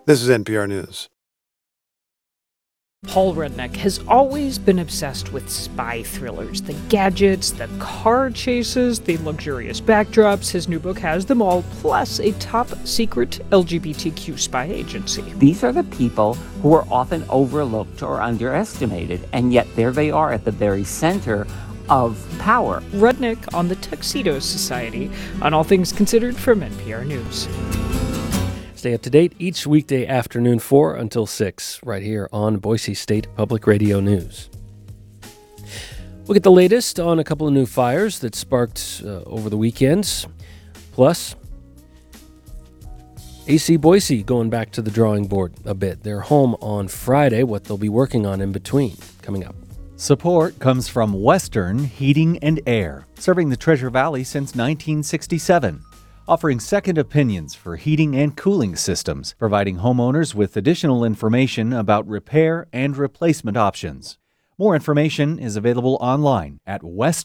This is NPR News. Paul Rudnick has always been obsessed with spy thrillers. The gadgets, the car chases, the luxurious backdrops. His new book has them all, plus a top-secret LGBTQ spy agency. These are the people who are often overlooked or underestimated, and yet there they are at the very center of power. Rudnick on the Tuxedo Society, on All Things Considered from NPR News. Stay up to date each weekday afternoon 4 until 6, right here on Boise State Public Radio News. We'll get the latest on a couple of new fires that sparked over the weekends. Plus, AC Boise going back to the drawing board a bit. They're home on Friday, what they'll be working on in between, coming up. Support comes from Western Heating and Air, serving the Treasure Valley since 1967. Offering second opinions for heating and cooling systems, providing homeowners with additional information about repair and replacement options. More information is available online at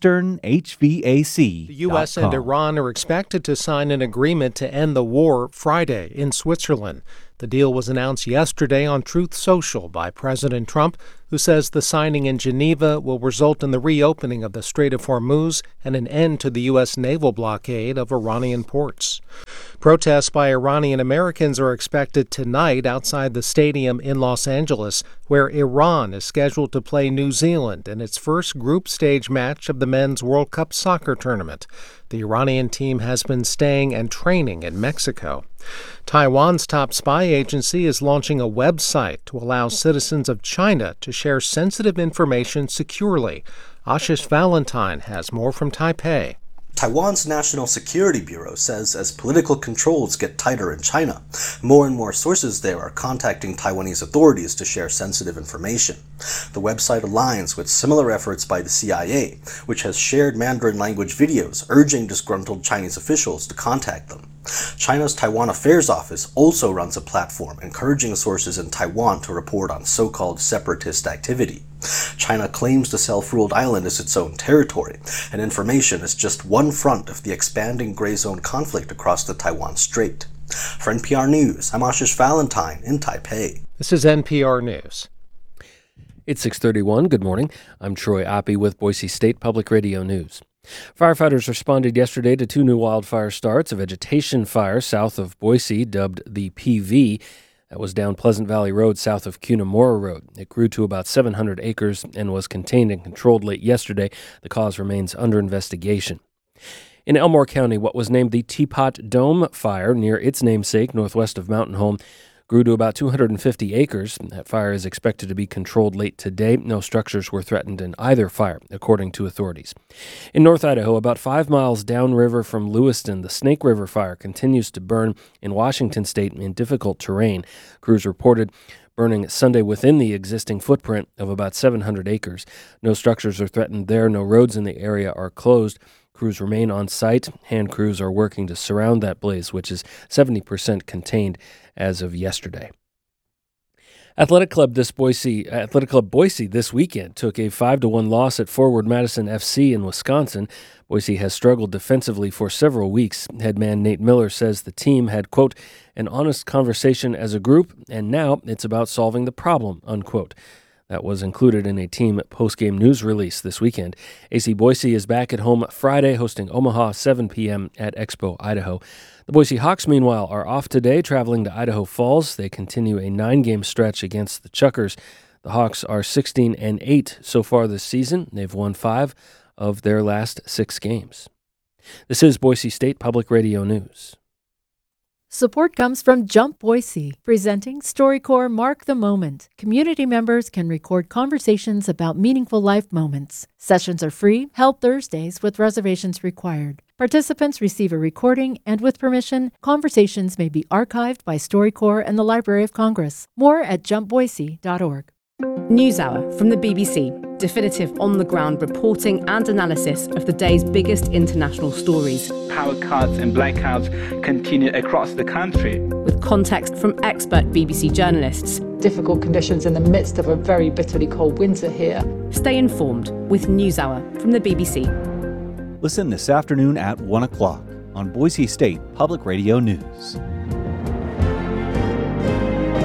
westernhvac.com. The U.S. and Iran are expected to sign an agreement to end the war Friday in Switzerland. The deal was announced yesterday on Truth Social by President Trump, who says the signing in Geneva will result in the reopening of the Strait of Hormuz and an end to the U.S. naval blockade of Iranian ports. Protests by Iranian Americans are expected tonight outside the stadium in Los Angeles, where Iran is scheduled to play New Zealand in its first group stage match of the Men's World Cup soccer tournament. The Iranian team has been staying and training in Mexico. Taiwan's top spy agency is launching a website to allow citizens of China to share sensitive information securely. Ashish Valentine has more from Taipei. Taiwan's National Security Bureau says as political controls get tighter in China, more and more sources there are contacting Taiwanese authorities to share sensitive information. The website aligns with similar efforts by the CIA, which has shared Mandarin language videos urging disgruntled Chinese officials to contact them. China's Taiwan Affairs Office also runs a platform encouraging sources in Taiwan to report on so-called separatist activity. China claims the self-ruled island is its own territory, and information is just one front of the expanding gray zone conflict across the Taiwan Strait. For NPR News, I'm Ashish Valentine in Taipei. This is NPR News. It's 6:31. Good morning. I'm Troy Oppie with Boise State Public Radio News. Firefighters responded yesterday to two new wildfire starts, a vegetation fire south of Boise dubbed the PV. That was down Pleasant Valley Road south of Cunamora Road. It grew to about 700 acres and was contained and controlled late yesterday. The cause remains under investigation. In Elmore County, what was named the Teapot Dome Fire near its namesake northwest of Mountain Home grew to about 250 acres. That fire is expected to be controlled late today. No structures were threatened in either fire, according to authorities. In North Idaho, about 5 miles downriver from Lewiston, the Snake River fire continues to burn in Washington state in difficult terrain. Crews reported burning Sunday within the existing footprint of about 700 acres. No structures are threatened there. No roads in the area are closed. Crews remain on site. Hand crews are working to surround that blaze, which is 70% contained as of yesterday. Athletic Club Boise this weekend took a 5-1 loss at Forward Madison FC in Wisconsin. Boise has struggled defensively for several weeks. Head man Nate Miller says the team had, quote, an honest conversation as a group, and now it's about solving the problem, unquote. That was included in a team post-game news release this weekend. AC Boise is back at home Friday, hosting Omaha 7 p.m. at Expo, Idaho. The Boise Hawks, meanwhile, are off today, traveling to Idaho Falls. They continue a 9-game stretch against the Chuckers. The Hawks are 16-8 so far this season. They've won 5 of their last 6 games. This is Boise State Public Radio News. Support comes from Jump Boise, presenting StoryCorps Mark the Moment. Community members can record conversations about meaningful life moments. Sessions are free, held Thursdays with reservations required. Participants receive a recording, and with permission, conversations may be archived by StoryCorps and the Library of Congress. More at jumpboise.org. NewsHour from the BBC. Definitive on-the-ground reporting and analysis of the day's biggest international stories. Power cuts and blackouts continue across the country. With context from expert BBC journalists. Difficult conditions in the midst of a very bitterly cold winter here. Stay informed with NewsHour from the BBC. Listen this afternoon at 1 o'clock on Boise State Public Radio News.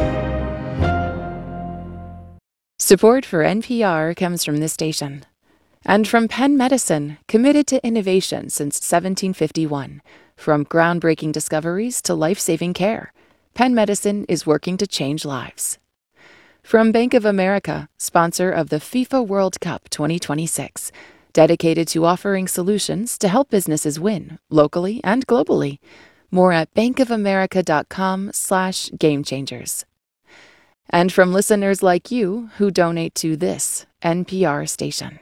Support for NPR comes from this station. And from Penn Medicine, committed to innovation since 1751. From groundbreaking discoveries to life-saving care, Penn Medicine is working to change lives. From Bank of America, sponsor of the FIFA World Cup 2026, dedicated to offering solutions to help businesses win, locally and globally. More at bankofamerica.com/gamechangers. And from listeners like you who donate to this NPR station.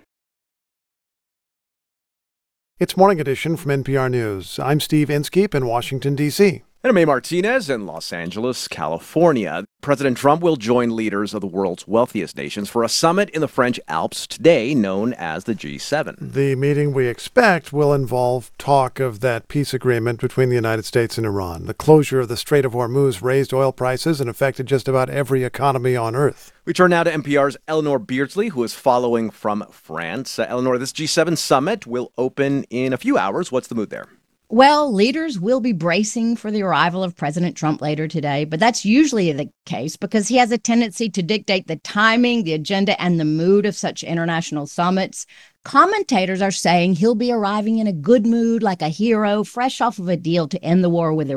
It's Morning Edition from NPR News. I'm Steve Inskeep in Washington, D.C. And I'm A. Martinez in Los Angeles, California. President Trump will join leaders of the world's wealthiest nations for a summit in the French Alps today, known as the G7. The meeting we expect will involve talk of that peace agreement between the United States and Iran. The closure of the Strait of Hormuz raised oil prices and affected just about every economy on Earth. We turn now to NPR's Eleanor Beardsley, who is following from France. Eleanor, this G7 summit will open in a few hours. What's the mood there? Well, leaders will be bracing for the arrival of President Trump later today, but that's usually the case because he has a tendency to dictate the timing, the agenda, and the mood of such international summits. Commentators are saying he'll be arriving in a good mood, like a hero, fresh off of a deal to end the war with Iran.